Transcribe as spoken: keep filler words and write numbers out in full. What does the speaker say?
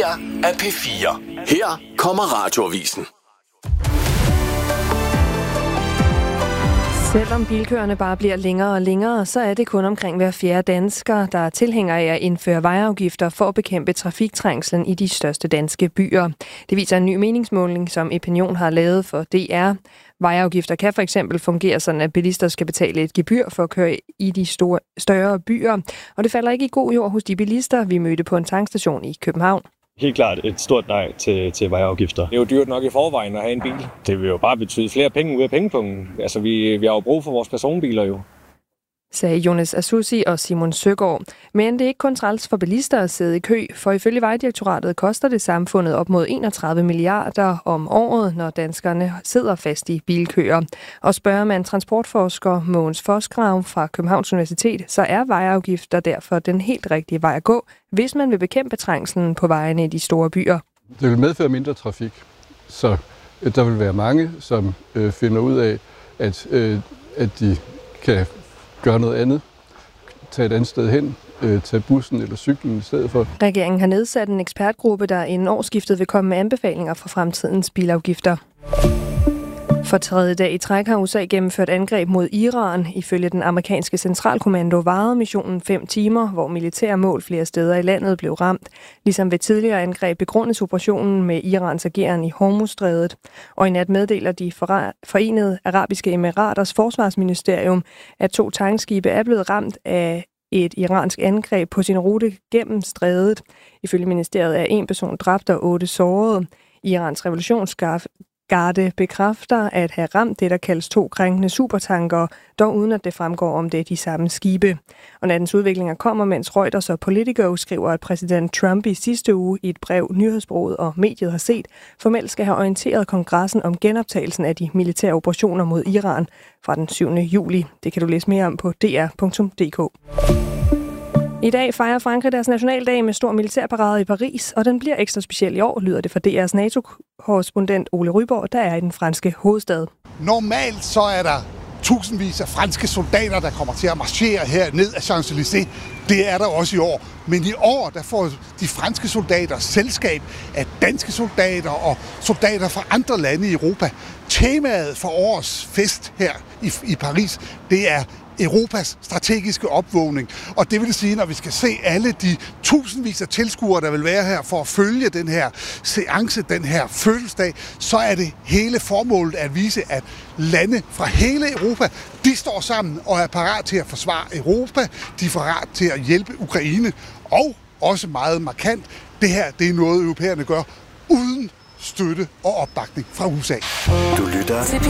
her er P fire. Her kommer Radioavisen. Selvom bilkøerne bare bliver længere og længere, så er det kun omkring hver fjerde dansker, der er tilhænger af at indføre vejafgifter for at bekæmpe trafiktrængslen i de største danske byer. Det viser en ny meningsmåling, som Opinion har lavet for D R. Vejafgifter kan for eksempel fungere sådan, at bilister skal betale et gebyr for at køre i de store, større byer. Og det falder ikke i god jord hos de bilister, vi mødte på en tankstation i København. Helt klart et stort nej til, til vejafgifter. Det er jo dyrt nok i forvejen at have en bil. Det vil jo bare betyde flere penge ud af pengepungen. Altså, vi, vi har jo brug for vores personbiler jo. Sagde Jonas Asusi og Simon Søgaard. Men det er ikke kun træls for bilister at sidde i kø, for ifølge Vejdirektoratet koster det samfundet op mod enogtredive milliarder om året, når danskerne sidder fast i bilkøer. Og spørger man transportforsker Mogens Fosgrav fra Københavns Universitet, så er vejafgifter derfor den helt rigtige vej at gå, hvis man vil bekæmpe trængslen på vejene i de store byer. Det vil medføre mindre trafik, så der vil være mange, som øh, finder ud af, at, øh, at de kan gøre noget andet, tage et andet sted hen, øh, tage bussen eller cyklen i stedet for. Regeringen har nedsat en ekspertgruppe, der inden årsskiftet vil komme med anbefalinger for fremtidens bilafgifter. For tredje dag i træk har U S A gennemført angreb mod Iran. Ifølge den amerikanske centralkommando varede missionen fem timer, hvor militære mål flere steder i landet blev ramt. Ligesom ved tidligere angreb begrundes operationen med Irans ageren i Hormuzstrædet. Og i nat meddeler de Forenede Arabiske Emiraters forsvarsministerium, at to tankskibe er blevet ramt af et iransk angreb på sin rute gennem strædet. Ifølge ministeriet er en person dræbt og otte sårede. Irans revolutionsgarde Garde bekræfter at have ramt det, der kaldes to krænkende supertanker, dog uden at det fremgår, om det er de samme skibe. Og nattens udviklinger kommer, mens Reuters og Politico skriver, at præsident Trump i sidste uge i et brev, nyhedsbureauet og mediet har set, formelt skal have orienteret kongressen om genoptagelsen af de militære operationer mod Iran fra den syvende juli. Det kan du læse mere om på d r punktum d k. I dag fejrer Frankrig deres nationaldag med stor militærparade i Paris, og den bliver ekstra speciel i år, lyder det fra D R's NATO-korrespondent Ole Ryborg, der er i den franske hovedstad. Normalt så er der tusindvis af franske soldater, der kommer til at marchere her ned ad Champs-Élysées. Det er der også i år. Men i år, der får de franske soldater selskab af danske soldater og soldater fra andre lande i Europa. Temaet for årets fest her i, i Paris, det er Europas strategiske opvågning. Og det vil sige, når vi skal se alle de tusindvis af tilskuere, der vil være her for at følge den her seance, den her fødselsdag, så er det hele formålet at vise, at lande fra hele Europa, de står sammen og er parat til at forsvare Europa. De er parat til at hjælpe Ukraine. Og også meget markant, det her, det er noget, europæerne gør uden støtte og opbakning fra U S A. Du lytter til P